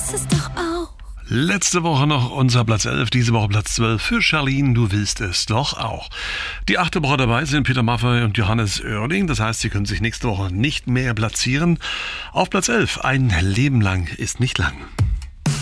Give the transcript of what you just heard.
willst es doch auch. Letzte Woche noch unser Platz 11, diese Woche Platz 12 für Charlene, du willst es doch auch. Die 8. Woche dabei sind Peter Maffay und Johannes Oerding, das heißt, sie können sich nächste Woche nicht mehr platzieren. Auf Platz 11, ein Leben lang ist nicht lang.